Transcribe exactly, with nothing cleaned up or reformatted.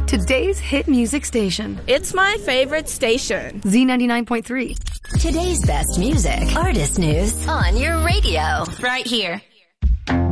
Today's hit music station. It's my favorite station. Z ninety-nine point three. Today's best music. Artist news on your radio. Right here.